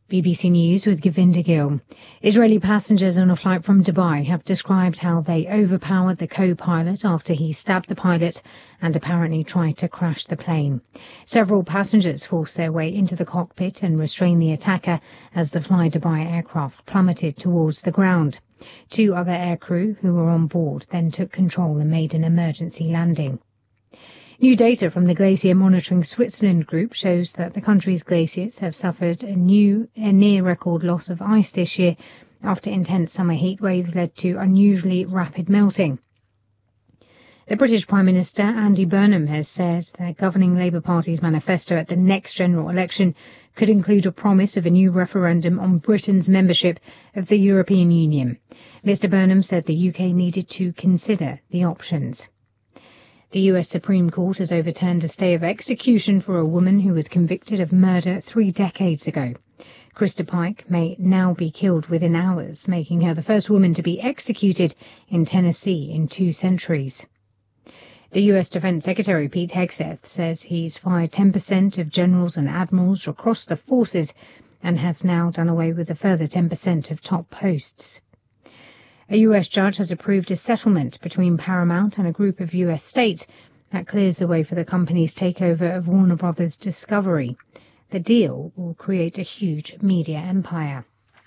BBC News with Govinda Gill. Israeli passengers on a flight from Dubai have described how they overpowered the co-pilot after he stabbed the pilot and apparently tried to crash the plane. Several passengers forced their way into the cockpit and restrained the attacker as the Fly Dubai aircraft plummeted towards the ground. 2 other aircrew who were on board then took control and made an emergency landing. New data from the Glacier Monitoring Switzerland group shows that the country's glaciers have suffered a near-record loss of ice this year after intense summer heat waves led to unusually rapid melting. The British Prime Minister Andy Burnham has said the governing Labour Party's manifesto at the next general election could include a promise of a new referendum on Britain's membership of the European Union. Mr Burnham said the UK needed to consider the options. The US Supreme Court has overturned a stay of execution for a woman who was convicted of murder 3 decades ago. Krista Pike may now be killed within hours, making her the first woman to be executed in Tennessee in 2 centuries. The US Defense Secretary Pete Hegseth says he's fired 10% of generals and admirals across the forces and has now done away with a further 10% of top posts. A US judge has approved a settlement between Paramount and a group of US states that clears the way for the company's takeover of Warner Brothers Discovery. The deal will create a huge media empire.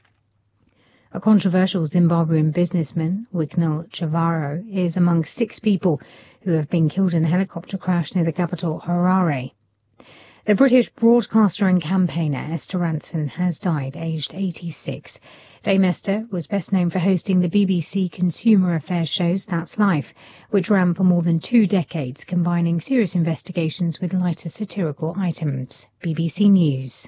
A controversial Zimbabwean businessman, Wicknell Chavaro, is among 6 people who have been killed in a helicopter crash near the capital, Harare. The British broadcaster and campaigner Esther Rantzen has died, aged 86. Dame Esther was best known for hosting the BBC consumer affairs shows That's Life, which ran for more than 2 decades, combining serious investigations with lighter satirical items. BBC News.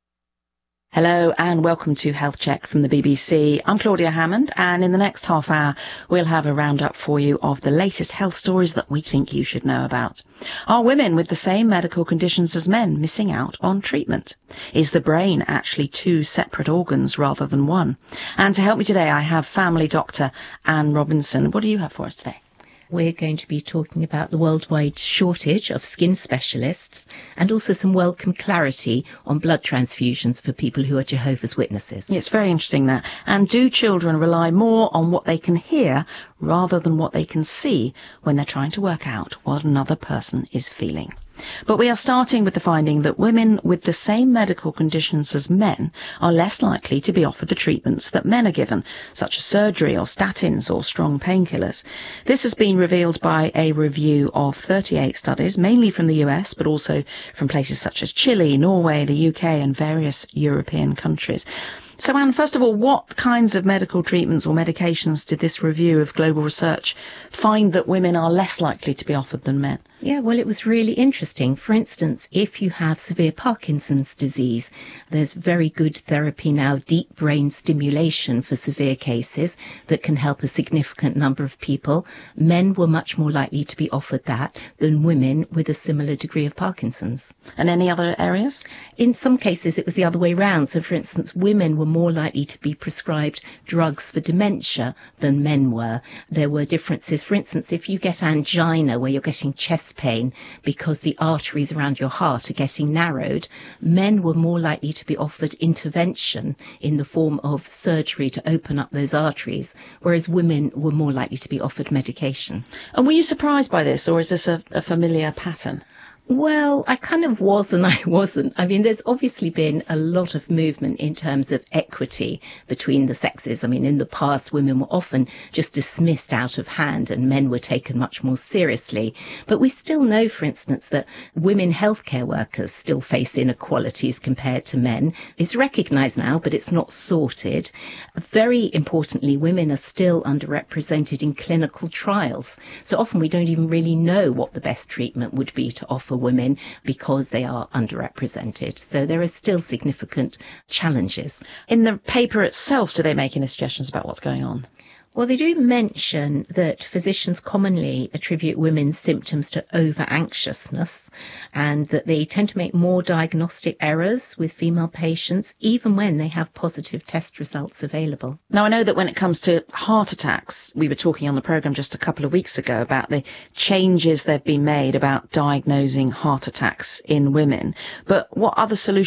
Hello and welcome to Health Check from the BBC. I'm Claudia Hammond, and in the next half hour we'll have a roundup for you of the latest health stories that we think you should know about. Are women with the same medical conditions as men missing out on treatment? Is the brain actually 2 separate organs rather than 1? And to help me today I have family doctor Anne Robinson. What do you have for us today? We're going to be talking about the worldwide shortage of skin specialists and also some welcome clarity on blood transfusions for people who are Jehovah's Witnesses. It's very interesting that. And do children rely more on what they can hear rather than what they can see when they're trying to work out what another person is feeling? But we are starting with the finding that women with the same medical conditions as men are less likely to be offered the treatments that men are given, such as surgery or statins or strong painkillers. This has been revealed by a review of 38 studies, mainly from the US, but also from places such as Chile, Norway, the UK and various European countries. So, Anne, first of all, what kinds of medical treatments or medications did this review of global research find that women are less likely to be offered than men? Yeah, well, it was really interesting. For instance, if you have severe Parkinson's disease, there's very good therapy now, deep brain stimulation for severe cases that can help a significant number of people. Men were much more likely to be offered that than women with a similar degree of Parkinson's. And any other areas? In some cases, it was the other way round. So, for instance, women were more likely to be prescribed drugs for dementia than men were. There were differences. For instance, if you get angina, where you're getting chest pain because the arteries around your heart are getting narrowed, men were more likely to be offered intervention in the form of surgery to open up those arteries, whereas women were more likely to be offered medication. And were you surprised by this, or is this a familiar pattern? Well, I kind of was and I wasn't. I mean, there's obviously been a lot of movement in terms of equity between the sexes. I mean, in the past, women were often just dismissed out of hand and men were taken much more seriously. But we still know, for instance, that women healthcare workers still face inequalities compared to men. It's recognised now, but it's not sorted. Very importantly, women are still underrepresented in clinical trials. So often we don't even really know what the best treatment would be to offer women because they are underrepresented. So there are still significant challenges. In the paper itself, do they make any suggestions about what's going on? Well, they do mention that physicians commonly attribute women's symptoms to over-anxiousness and that they tend to make more diagnostic errors with female patients, even when they have positive test results available. Now, I know that when it comes to heart attacks, we were talking on the programme just a couple of weeks ago about the changes that have been made about diagnosing heart attacks in women. But what other solutions